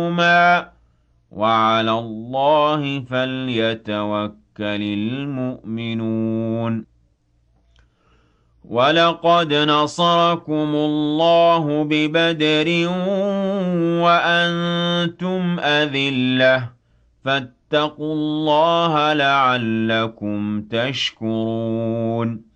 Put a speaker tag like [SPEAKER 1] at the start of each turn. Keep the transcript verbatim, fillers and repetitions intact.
[SPEAKER 1] مَا وَعَلَى اللَّهِ فَلْيَتَوَكَّلِ الْمُؤْمِنُونَ وَلَقَدْ نَصَرَكُمُ اللَّهُ بِبَدْرٍ وَأَنتُمْ أَذِلَّةٌ فَاتَّقُوا اللَّهَ لَعَلَّكُمْ تَشْكُرُونَ